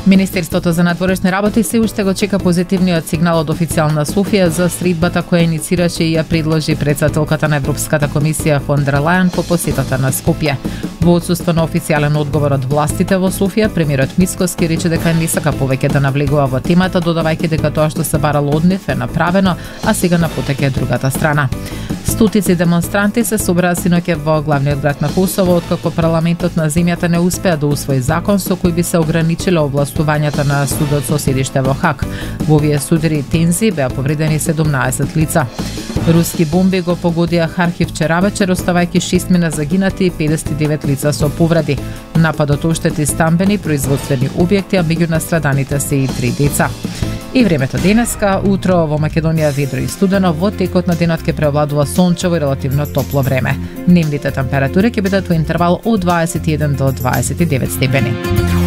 Министерството за надворешни работи се уште го чека позитивниот сигнал од официјална Софија за средбата која иницираше и ја предложи претседателката на Европската комисија фон дер Лајен по посетата на Скопје. Во отсуство на официјален одговор од властите во Софија, премиерот Мицкоски рече дека не сака повеќе да навлегува во темата, додавајќи дека тоа што се барало од нив е направено, а сега на потек е другата страна. Стотици демонстранти се собраа синоќа во главниот град на Косово, откако парламентот на земјата не успеа да усвои закон со кој би се ограничило овластувањата на судот со седиште во Хаг. Во овие судири и тензии беа повредени 17 лица. Руски бомби го погодија Харкив вчера вечер, оставајќи 6 мина загинати и 59 лица со повреди. Нападот оштети стамбени производствени објекти, а меѓу настраданите се и 3 деца. И времето денеска, утро во Македонија ведро и студено, во текот на денот ќе преовладува сончево и релативно топло време. Дневните температури ќе бидат во интервал од 21 до 29 степени.